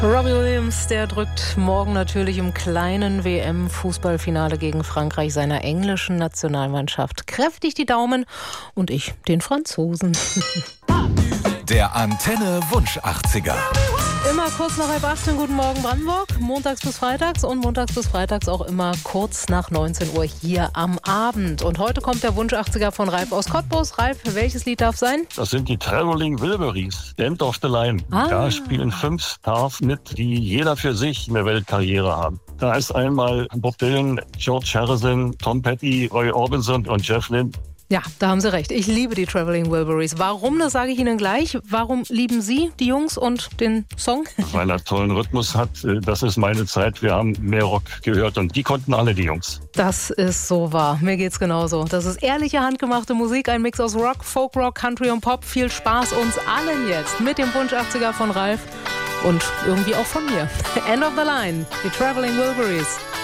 Robbie Williams, der drückt morgen natürlich im kleinen WM-Fußballfinale gegen Frankreich seiner englischen Nationalmannschaft kräftig die Daumen und ich den Franzosen. Der Antenne Wunsch 80er. Immer kurz nach 7:30, guten Morgen Brandenburg, montags bis freitags und montags bis freitags auch immer kurz nach 19 Uhr hier am Abend. Und heute kommt der Wunsch 80er von Ralf aus Cottbus. Ralf, welches Lied darf sein? Das sind die Traveling Wilburys, End of the Line. Da spielen 5 Stars mit, die jeder für sich eine Weltkarriere haben. Da ist einmal Bob Dylan, George Harrison, Tom Petty, Roy Orbison und Jeff Lynne. Ja, da haben Sie recht. Ich liebe die Traveling Wilburys. Warum, das sage ich Ihnen gleich. Warum lieben Sie die Jungs und den Song? Weil er tollen Rhythmus hat. Das ist meine Zeit. Wir haben mehr Rock gehört und die konnten alle, die Jungs. Das ist so wahr. Mir geht's genauso. Das ist ehrliche, handgemachte Musik. Ein Mix aus Rock, Folkrock, Country und Pop. Viel Spaß uns allen jetzt mit dem Wunsch 80er von Ralf und irgendwie auch von mir. End of the Line, die Traveling Wilburys.